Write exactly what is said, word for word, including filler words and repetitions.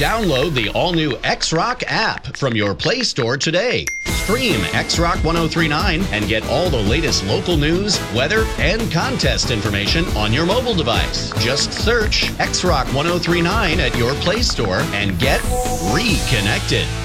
Download the all-new X-Rock app from your Play Store today. Stream X-Rock ten thirty-nine and get all the latest local news, weather, and contest information on your mobile device. Just search X-Rock ten thirty-nine at your Play Store and get reconnected.